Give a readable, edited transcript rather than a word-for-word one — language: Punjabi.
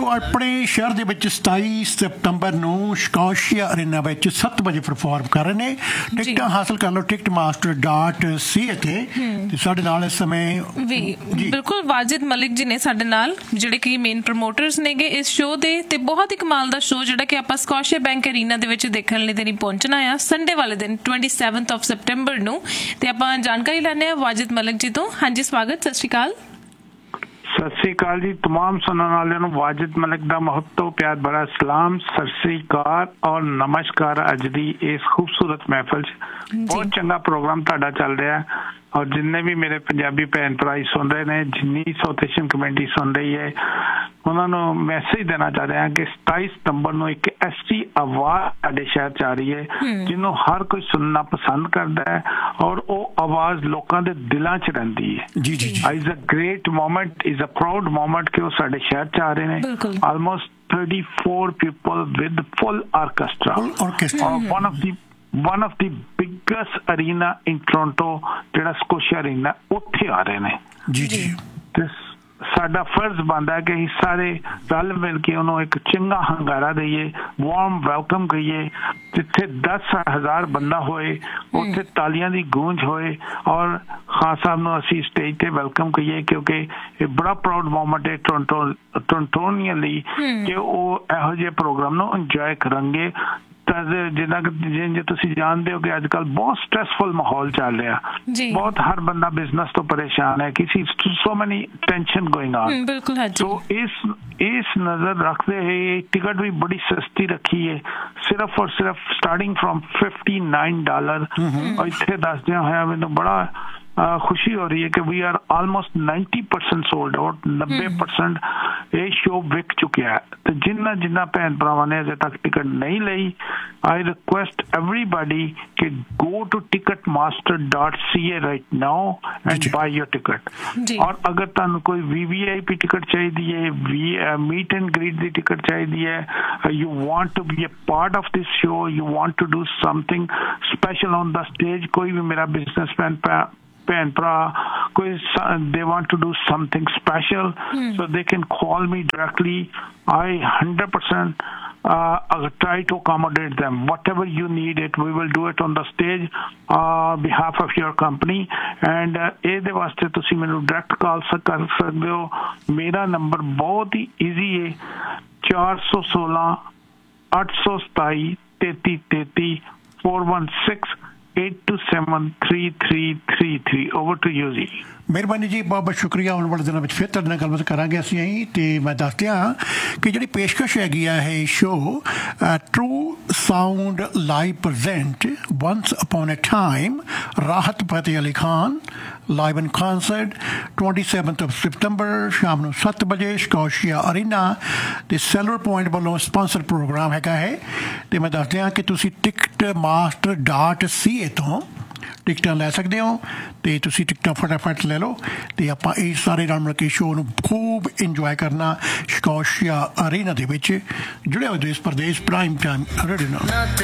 ਆਪਣੇ ਸ਼ਹਿਰ ਦੇ ਵਿੱਚ 27 ਸਤੰਬਰ ਨੂੰ ਸਕੋਸ਼ੀਆ ਅਰੀਨਾ ਵਿੱਚ 7 ਵਜੇ ਪਰਫਾਰਮ ਕਰ ਰਹੇ ਨੇ। ਟਿਕਟਾਂ ਹਾਸਲ ਕਰ ਲਓ ticketmaster.ca ਤੇ ਸਾਡੇ ਨਾਲ ਇਸ ਸਮੇਂ ਬਿਲਕੁਲ ਵਾजिद ਮਲਿਕ ਜੀ ਨੇ ਸਾਡੇ ਨਾਲ, ਜਿਹੜੇ ਕਿ ਮੇਨ ਪ੍ਰਮੋਟਰਸ ਨੇਗੇ ਇਸ ਸ਼ੋਅ ਦੇ। ਤੇ ਬਹੁਤ ਹੀ ਕਮਾਲ ਦਾ ਸ਼ੋਅ ਜਿਹੜਾ ਕਿ ਆਪਾਂ ਸਕੋਸ਼ੀਆ ਬੈਂਕ ਅਰੀਨਾ ਦੇ ਵਿੱਚ ਦੇਖਣ ਲਈ ਨਹੀਂ ਪਹੁੰਚਣਾ ਆ ਸੰਡੇ ਵਾਲੇ ਦਿਨ 27 ਸਤੰਬਰ ਨੂੰ। ਤੇ ਆਪਾਂ ਜਾਣਕਾਰੀ ਲੈਣੇ ਆ वाजिद मलिक जी तो। हाँ जी स्वागत, सत श्री अकाल। सत श्री अकाल जी, तमाम सुनने वाले ਨੂੰ वाजिद मलिक ਦਾ ਬਹੁਤ ਤੋਂ ਪਿਆਰ ਭਰਾ ਸਲਾਮ, ਸਤ श्री अकाल ਔਰ ਨਮਸਕਾਰ। ਅੱਜ ਦੀ ਇਸ ਖੂਬਸੂਰਤ ਮਹਿਫਲ 'ਚ ਬਹੁਤ ਚੰਗਾ ਪ੍ਰੋਗਰਾਮ ਤੁਹਾਡਾ ਚੱਲ ਰਿਹਾ ਔਰ ਜਿੰਨੇ ਵੀ ਮੇਰੇ ਪੰਜਾਬੀ ਭੈਣ ਭਰਾ ਸੁਣ ਰਹੇ ਨੇ, ਜਿੰਨੀ ਸਾਊਥ ਏਸ਼ੀਅਨ ਕਮਿਊਨਿਟੀ ਸੁਣ ਰਹੀ ਹੈ, ਉਹਨਾਂ ਨੂੰ ਮੈਸੇਜ ਦੇਣਾ ਚਾਹ ਰਿਹਾ ਕਿ 27 ਸਤੰਬਰ ਨੂੰ ਇੱਕ ਐਸੀ ਆਵਾਜ਼ ਸਾਡੇ ਸ਼ਹਿਰ 'ਚ ਆ ਰਹੀ ਹੈ ਜਿਹਨੂੰ ਹਰ ਕੋਈ ਸੁਣਨਾ ਪਸੰਦ ਕਰਦਾ ਹੈ ਔਰ ਉਹ ਆਵਾਜ਼ ਲੋਕਾਂ ਦੇ ਦਿਲਾਂ 'ਚ ਰਹਿੰਦੀ ਹੈ। ਜੀ ਜੀ, is a great moment, is a proud moment ਕਿ ਉਹ ਸਾਡੇ ਸ਼ਹਿਰ 'ਚ ਆ ਰਹੇ ਨੇ। Almost 34 people with full orchestra. One of the biggest arena in Toronto, ਜਿਹੜਾ ਸਕੋਸ਼ੀਆ ਅਰੀਨਾ, ਉੱਥੇ ਆ ਰਹੇ ਨੇ। ਜੀ ਜੀ, ਤੇ ਸਾਡਾ ਫਰਜ਼ ਬਣਦਾ ਹੈ ਕਿ ਅਸੀਂ ਸਾਰੇ ਰਲ ਮਿਲ ਕੇ ਉਹਨੂੰ ਇੱਕ ਚੰਗਾ ਹੰਗਾਰਾ ਦਈਏ, ਵਾਰਮ ਵੈਲਕਮ ਕਰੀਏ। ਜਿੱਥੇ 10,000 ਬੰਦਾ ਹੋਏ ਉੱਥੇ ਤਾਲੀਆਂ ਦੀ ਗੂੰਜ ਹੋਏ ਔਰ ਖਾਨ ਸਾਹਿਬ ਨੂੰ ਅਸੀਂ ਸਟੇਜ ਤੇ ਵੈਲਕਮ ਕਰੀਏ, ਕਿਉਂਕਿ ਇਹ ਬੜਾ ਪ੍ਰਾਊਡ ਮੂਮੈਂਟ ਹੈ ਟੋਰੰਟੋਨੀਅਨ ਲਈ ਕਿ ਉਹ ਇਹੋ ਜਿਹੇ ਪ੍ਰੋਗਰਾਮ ਨੂੰ ਇੰਜੋਏ ਕਰਨਗੇ। ਜਿੱਦਾਂ ਜੇ ਤੁਸੀਂ ਜਾਣਦੇ ਹੋ ਕਿ ਅੱਜ ਕੱਲ੍ਹ ਬਹੁਤ ਸਟ੍ਰੈਸਫੁਲ ਮਾਹੌਲ ਚੱਲ ਰਿਹਾ, ਬਹੁਤ ਹਰ ਬੰਦਾ ਬਿਜ਼ਨਸ ਤੋਂ ਪਰੇਸ਼ਾਨ ਹੈ, ਕਿਸੇ ਸੋ ਮੈਨੀ ਟੈਨਸ਼ਨ ਗੋਇੰਗ ਆਨ। ਸੋ ਇਸ ਨਜ਼ਰ ਰੱਖਦੇ ਹੋਏ ਟਿਕਟ ਵੀ ਬੜੀ ਸਸਤੀ ਰੱਖੀ ਹੈ, ਸਿਰਫ ਔਰ ਸਿਰਫ ਸਟਾਰਟਿੰਗ ਫਰੋਮ $59। ਔਰ ਇੱਥੇ ਦੱਸਦਿਆਂ ਹੋਇਆ ਮੈਨੂੰ ਬੜਾ खुशी हो रही है कि we are almost 90% sold out. 90% ਇਹ ਸ਼ੋਅ ਵਿਕ ਚੁੱਕਿਆ ਹੈ। ਤੇ ਜਿੰਨਾ ਭੈਣ ਭਰਾਵਾਂ ਨੇ ਅਜੇ ਤੱਕ ਟਿਕਟ ਨਹੀਂ ਲਈ, I request everybody to go to ticketmaster.ca right now and buy your ticket. और अगर ਤੁਹਾਨੂੰ ਕੋਈ VVIP ਟਿਕਟ ਚਾਹੀਦੀ ਹੈ, meet and greet the ticket ਚਾਹੀਦੀ ਹੈ, you want to be a part of this show, you want to do something special on the stage, ਕੋਈ ਵੀ ਮੇਰਾ ਬਿਜ਼ਨਸਮੈਨ ਭੈਣ ਭਰਾ ਕੋਈ they want to do something special, so they can call me directly. I 100% try to accommodate them. Whatever you need it, we will do it on the stage behalf of your company. And ਇਹਦੇ ਵਾਸਤੇ ਤੁਸੀਂ ਮੈਨੂੰ ਡਾਇਰੈਕਟ ਕਾਲ ਕਰ ਸਕਦੇ ਹੋ। ਮੇਰਾ ਨੰਬਰ ਬਹੁਤ ਹੀ ਈਜ਼ੀ ਹੈ, 416 827 3333 416 8273333। Over to you ਜੀ। ਮਿਹਰਬਾਨੀ ਜੀ, ਬਹੁਤ ਬਹੁਤ ਸ਼ੁਕਰੀਆ। ਆਉਣ ਵਾਲੇ ਦਿਨਾਂ ਵਿੱਚ ਫਿਰ ਤੁਹਾਡੇ ਨਾਲ ਗੱਲਬਾਤ ਕਰਾਂਗੇ ਅਸੀਂ। ਤੇ ਮੈਂ ਦੱਸਦਿਆਂ ਕਿ ਜਿਹੜੀ ਪੇਸ਼ਕਸ਼ ਹੈਗੀ ਆ ਇਹ show true sound live present ਵੰਸ upon a time Rahat Fateh Ali Khan live in concert 27 ਸਤੰਬਰ ਸ਼ਾਮ ਨੂੰ 7 ਵਜੇ ਸਕੋਸ਼ੀਆ ਅਰੀਨਾ ਤੇ ਸੈਲਰ ਪੁਆਇੰਟ ਵੱਲੋਂ ਸਪਾਂਸਰ ਪ੍ਰੋਗਰਾਮ ਹੈਗਾ ਹੈ। ਤੇ ਮੈਂ ਦੱਸਦਿਆਂ ਕਿ ਤੁਸੀਂ ticketmaster.ca ਤੋਂ ਟਿਕਟਾਂ ਲੈ ਸਕਦੇ ਹੋ ਤੇ ਤੁਸੀਂ ਟਿਕਟਾਂ ਫਟਾਫਟ ਲੈ ਲਓ ਤੇ ਆਪਾਂ ਇਹ ਸਾਰੇ ਰਲ ਮਿਲ ਕੇ ਸ਼ੋਅ ਨੂੰ ਖੂਬ ਇੰਜੋਏ ਕਰਨਾ ਸਕੋਸ਼ੀਆ ਅਰੀਨਾ ਦੇ ਵਿੱਚ। ਜੁੜੇ ਹੋਏ ਦੇਸ਼ ਪ੍ਰਦੇਸ਼ ਪ੍ਰਾਈਮ ਟਾਈਮ ਰੇਡੀਓ ਨਾਲ।